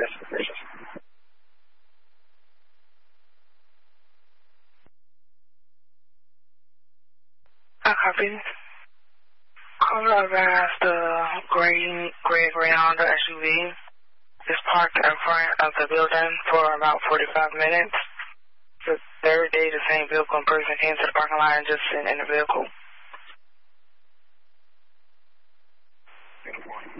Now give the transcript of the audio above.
That's suspicious. I copy. Caller advised the gray Honda SUV is parked in front of the building for about 45 minutes. The third day, the same vehicle and person came to the parking lot and just sat in the vehicle.